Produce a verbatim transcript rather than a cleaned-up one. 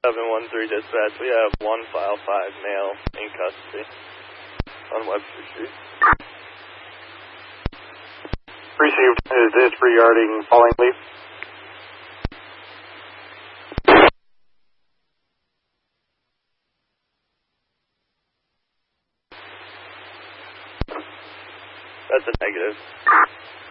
seven one three dispatch, we have one file five male in custody on Webster Street. Received. Is this regarding falling leaf? That's a negative.